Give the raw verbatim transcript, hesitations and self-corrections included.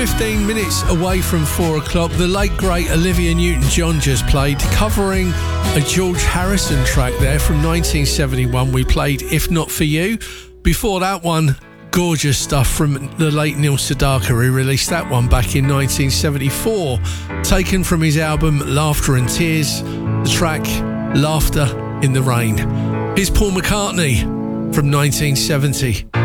fifteen minutes away from four o'clock, the late great Olivia Newton-John just played, covering a George Harrison track there from nineteen seventy-one. We played If Not For You. Before that one, gorgeous stuff from the late Neil Sedaka, who released that one back in nineteen seventy-four, taken from his album Laughter and Tears, the track Laughter in the Rain. Here's Paul McCartney from nineteen seventy.